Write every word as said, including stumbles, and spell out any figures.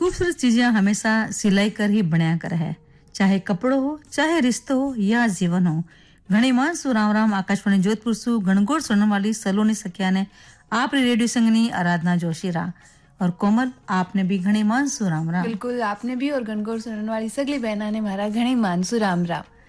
खूबसूरत चीजें हमेशा सिलाई कर ही बण्या कर है, चाहे कपड़ो हो, चाहे रिश्तो हो या जीवन हो। घणी मानसू राम राम आकाशवाणी जोधपुर सु घनघोर सुनने वाली सलोनी सखिया ने आपने रेडियो संगनी आराधना जोशीरा और कोमल आपने भी घणी मानसू राम राम। बिल्कुल आपने भी और घनघोर सुनने वाली सगली बहना ने मारा घणी मानसू राम राम।